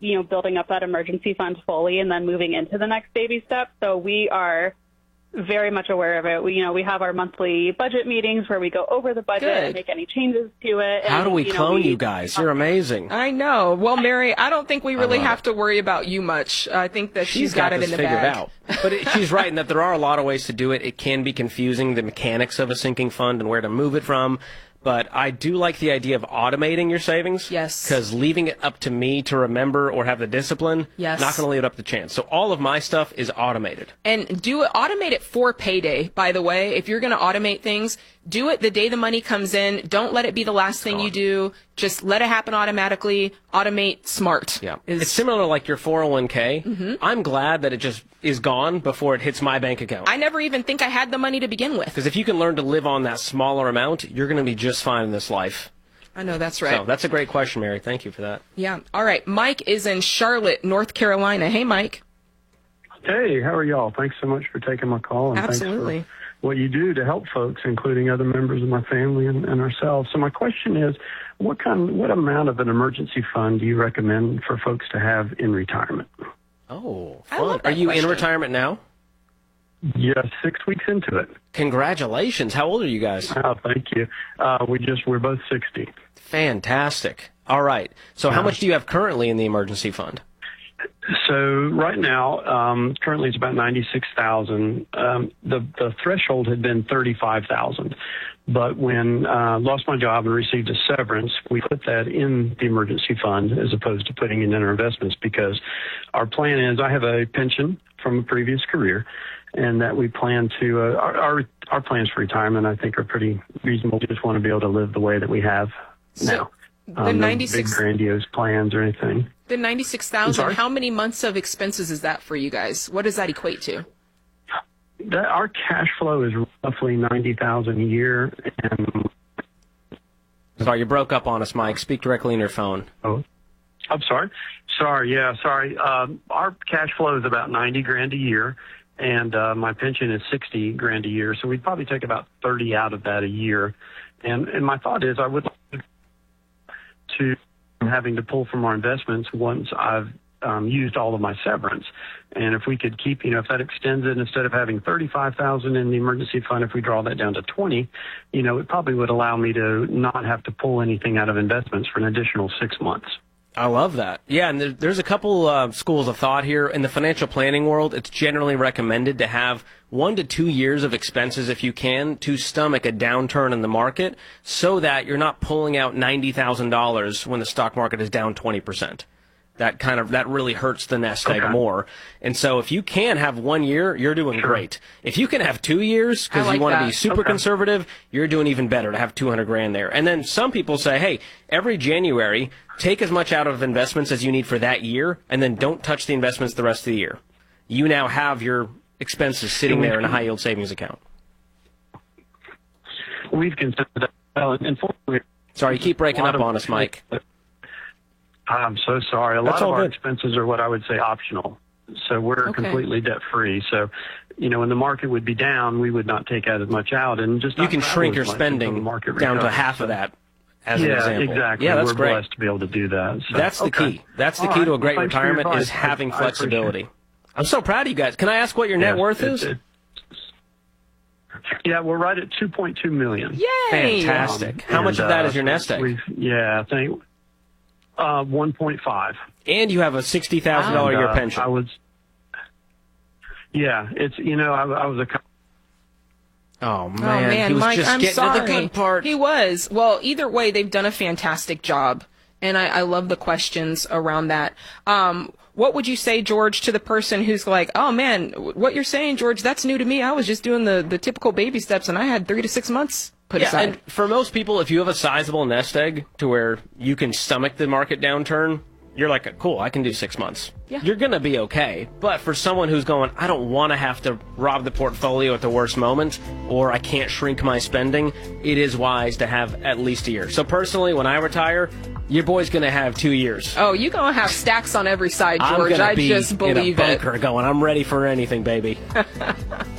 building up that emergency fund fully and then moving into the next baby step. So we are very much aware of it. We have our monthly budget meetings where we go over the budget and make any changes to it. How do we clone you guys? You're amazing. I know. Well, Mary, I don't think we really have to worry about you much. I think that she's got it in the bag. Out. But she's right in that there are a lot of ways to do it. It can be confusing, the mechanics of a sinking fund and where to move it from. But I do like the idea of automating your savings. Yes. Because leaving it up to me to remember or have the discipline, not going to leave it up to chance. So all of my stuff is automated. And automate it for payday, by the way. If you're going to automate things, do it the day the money comes in. Don't let it be the last thing you do. Just let it happen automatically. Automate smart. Yeah. It's similar to like your 401k. Mm-hmm. I'm glad that it just is gone before it hits my bank account. I never even think I had the money to begin with. Because if you can learn to live on that smaller amount, you're going to be just fine in this life. I know, that's right. So that's a great question, Mary. Thank you for that. Yeah. All right. Mike is in Charlotte, North Carolina. Hey, Mike. Hey, how are y'all? Thanks so much for taking my call. And Absolutely. Thanks for what you do to help folks, including other members of my family and ourselves. So my question is, what amount of an emergency fund do you recommend for folks to have in retirement? Oh, fun. Are you in retirement now? Yes, 6 weeks into it. Congratulations. How old are you guys? Oh, thank you. We're both 60. Fantastic. All right. So how much do you have currently in the emergency fund? So right now, currently it's about 96,000. The threshold had been 35,000, but when lost my job and received a severance, we put that in the emergency fund as opposed to putting it in our investments, because our plan is, I have a pension from a previous career, and that we plan to our plans for retirement, I think, are pretty reasonable. We just want to be able to live the way that we have now. The 96 no big grandiose plans or anything. The 96,000. How many months of expenses is that for you guys? What does that equate to? Our cash flow is roughly 90,000 a year, and sorry, you broke up on us, Mike. Speak directly in your phone. Oh, I'm sorry. Sorry. Our cash flow is about 90 grand a year, and my pension is 60 grand a year. So we'd probably take about 30 out of that a year. And my thought is, I would like to having to pull from our investments once I've used all of my severance. And if we could keep, if that extends it, instead of having 35,000 in the emergency fund, if we draw that down to 20, it probably would allow me to not have to pull anything out of investments for an additional 6 months. I love that. Yeah, and there's a couple schools of thought here. In the financial planning world, it's generally recommended to have 1 to 2 years of expenses, if you can, to stomach a downturn in the market so that you're not pulling out $90,000 when the stock market is down 20%. That really hurts the nest egg more. And so if you can have 1 year, you're doing great. If you can have 2 years because you want to be super conservative, you're doing even better to have 200 grand there. And then some people say, hey, every January, take as much out of investments as you need for that year, and then don't touch the investments the rest of the year. You now have your expenses sitting there in a high yield savings account. We've considered that. Unfortunately, sorry, you keep breaking up on us, Mike. I'm so sorry. A lot of our expenses are what I would say optional. So we're completely debt-free. So, when the market would be down, we would not take as much out. And just you can shrink your spending down to half of that, as an example. Exactly. Yeah, that's we're great. blessed to be able to do that. So. That's the key. That's the key to a great retirement is having flexibility. I'm so proud of you guys. Can I ask what your net worth is? Yeah, we're right at $2.2 million. Yay! Fantastic. How much of that is your nest egg? I think 1.5. And you have a $60,000 a year pension. It's I was a. Oh man, he was Mike, just I'm getting sorry. to the good part. He was. Well, either way, they've done a fantastic job, and I love the questions around that. What would you say, George, to the person who's like, oh man, what you're saying, George, that's new to me. I was just doing the typical baby steps, and I had 3 to 6 months put aside. And for most people, if you have a sizable nest egg to where you can stomach the market downturn, you're like, cool, I can do 6 months. Yeah. You're going to be okay. But for someone who's going, I don't want to have to rob the portfolio at the worst moment, or I can't shrink my spending, it is wise to have at least a year. So personally, when I retire, your boy's going to have 2 years. Oh, you're going to have stacks on every side, George. I'm I just believe in a bunker going, I'm ready for anything, baby.